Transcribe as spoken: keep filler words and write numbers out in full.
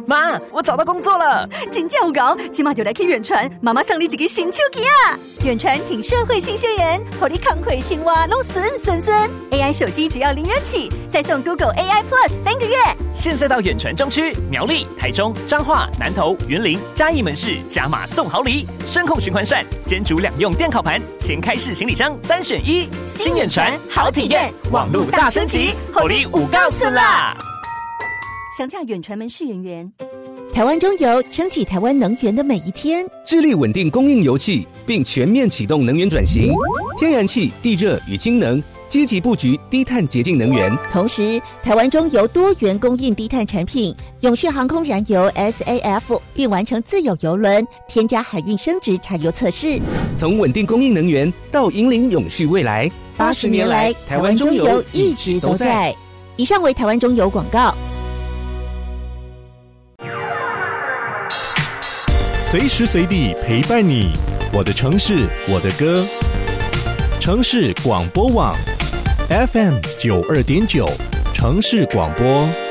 妈，我找到工作了！ 真正有搞，今晚就来去远传，妈妈送你一个新手机啊！远传挺社会新鲜人，和你康亏青蛙都顺顺顺。A I 手机只要零元起，再送 Google A I Plus 三个月。 现在到远传中区、苗栗、台中、彰化、南投、云林、嘉义门市加码送好礼，声控循环扇、煎煮两用电烤盘、前开式行李箱三选一。新远传好体验，网路大升级，火力五告诉啦！ 详洽远传门市人员。 台湾中油撑起台湾能源的每一天， 致力稳定供应油气，并全面启动能源转型，天然气、地热与氢能，积极布局低碳洁净能源。 同时，台湾中油多元供应低碳产品，永续航空燃油 S A F 并完成自有油轮添加海运升值柴油测试。 从稳定供应能源到引领永续未来， 八十年来，台湾中油一直都在。以上为台湾中油广告。 随时随地陪伴你，我的城市，我的歌。城市广播网 F M 九二点九，城市广播。